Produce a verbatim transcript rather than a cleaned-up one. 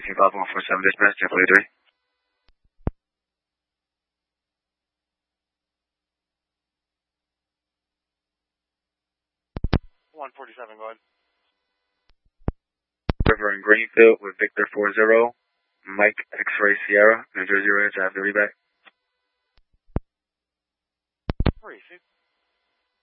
King five one four seven dispatch, ten forty-three. one forty-seven, go ahead. River in Greenfield with Victor four zero, Mike X-Ray Sierra, New Jersey Ridge, I have the reback. Where are you, Steve?